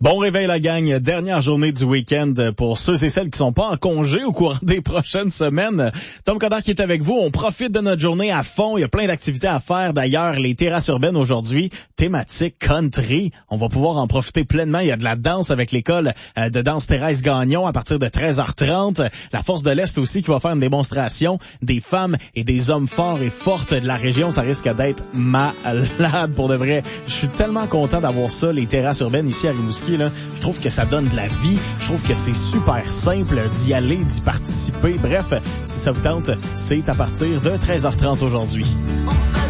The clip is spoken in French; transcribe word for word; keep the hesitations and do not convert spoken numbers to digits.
Bon réveil la gang, dernière journée du week-end pour ceux et celles qui sont pas en congé au courant des prochaines semaines. Tom Coderre qui est avec vous, on profite de notre journée à fond, il y a plein d'activités à faire. D'ailleurs, les terrasses urbaines aujourd'hui, thématique country, on va pouvoir en profiter pleinement. Il y a de la danse avec l'école de danse Thérèse Gagnon à partir de treize heures trente. La Force de l'Est aussi qui va faire une démonstration des femmes et des hommes forts et fortes de la région. Ça risque d'être malade pour de vrai. Je suis tellement content d'avoir ça, les terrasses urbaines ici à Rimouski. Là. Je trouve que ça donne de la vie. Je trouve que c'est super simple d'y aller, d'y participer. Bref, si ça vous tente, c'est à partir de treize heures trente aujourd'hui.